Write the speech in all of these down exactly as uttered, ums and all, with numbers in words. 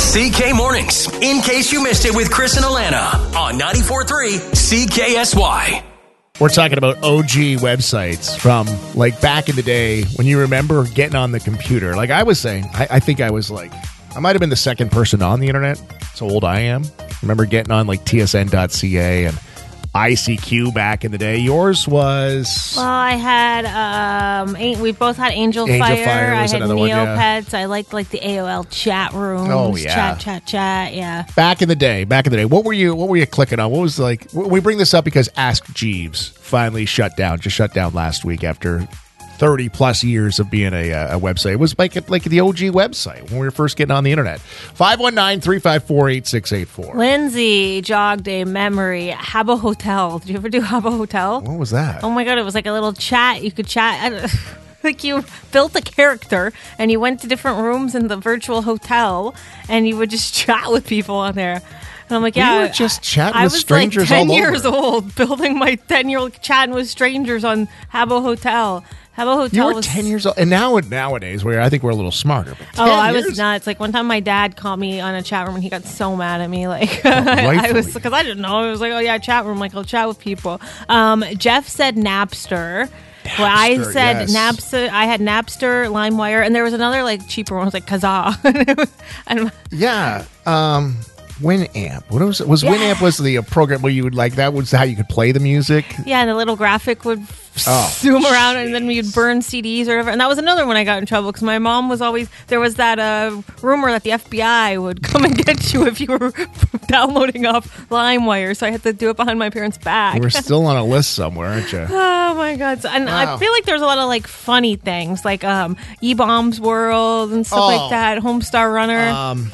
C K Mornings, in case you missed it with Chris and Alana on ninety-four point three C K S Y. We're talking about O G websites from like back in the day when you remember getting on the computer. Like I was saying, I, I think I was like, I might have been the second person on the internet. That's how old I am. Remember getting on like T S N dot C A and I C Q back in the day. Yours was... Well, I had, um, we both had Angel, Angel Fire. Fire I was had another one, yeah. Neopets. I liked like the A O L chat rooms. Oh, yeah. Chat, chat, chat, yeah. Back in the day, back in the day. What were you What were you clicking on? What was like... We bring this up because Ask Jeeves finally shut down. Just shut down last week after thirty plus years of being a, a website. It was like, like the O G website when we were first getting on the internet. five one nine, three five four, eight six eight four. Lindsay jogged a memory. Habbo Hotel. Did you ever do Habbo Hotel? What was that? Oh my God, it was like a little chat. You could chat. Like you built a character and you went to different rooms in the virtual hotel and you would just chat with people on there. And I'm like, yeah. We were just chatting I with was strangers like ten all over. years old, building my ten-year-old chatting with strangers on Habbo Hotel. Habbo Hotel You were was ten years old. And now nowadays, where I think we're a little smarter. But Oh, I years? was nuts. Like one time my dad called me on a chat room and he got so mad at me. Like Oh, I was, rightfully. because I didn't know. I was like, oh yeah, chat room. Like I'll chat with people. Um, Jeff said Napster. Well, I Napster, said yes. Napster. I had Napster, LimeWire, and there was another like cheaper one. It was like Kazaa. And- Yeah. Um, Winamp. What was it? Was Yeah. Winamp was the uh, program where you would like that was how you could play the music? yeah, and the little graphic would Oh, zoom around, and then you'd burn C Ds or whatever. And that was another one I got in trouble because my mom was always there was that uh, rumor that the F B I would come and get you if you were downloading off LimeWire. So I had to do it behind my parents' back. You were still on a list somewhere, aren't you? Oh my God. So, and Wow. I feel like there's a lot of like funny things like um, E-Bombs World and stuff Oh. like that. Homestar Runner. Um,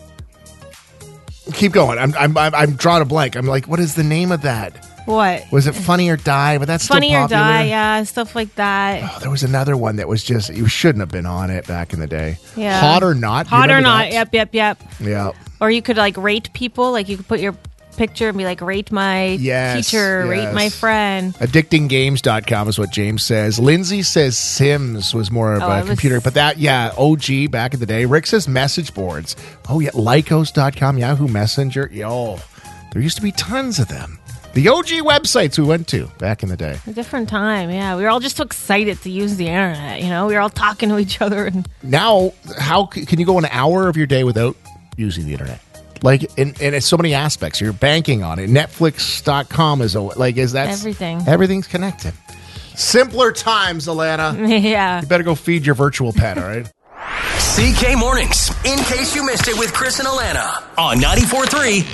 keep going. I'm I'm I'm, I'm drawing a blank. I'm like, what is the name of that? what? Was it Funny or Die? But that's Funny still or popular. Die, yeah, stuff like that. Oh, there was another one that was just you shouldn't have been on it back in the day. Yeah. Hot or Not. Do you Hot or remember Not, that? yep, yep, yep. Yeah. Or you could like rate people, like you could put your picture and be like, rate my Yes, teacher, rate yes. my friend. addicting games dot com is what James says. Lindsay says Sims was more of Oh, a it was- computer, but that, yeah, O G back in the day. Rick says message boards. Oh, yeah, Lycos dot com, Yahoo Messenger. Yo, there used to be tons of them. The O G websites we went to back in the day. A different time, yeah. We were all just so excited to use the internet, you know? We were all talking to each other. And Now, how c- can you go an hour of your day without using the internet? Like, in, in it's so many aspects. You're banking on it. Netflix dot com is, a, like, is that... Everything. Everything's connected. Simpler times, Alana. yeah. You better go feed your virtual pet, all right? C K Mornings, in case you missed it with Chris and Alana on ninety-four point three